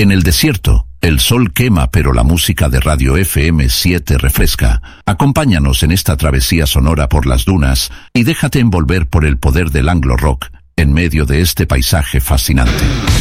En el desierto, el sol quema, pero la música de Radio FM 7 refresca. Acompáñanos en esta travesía sonora por las dunas y déjate envolver por el poder del Anglo Rock en medio de este paisaje fascinante.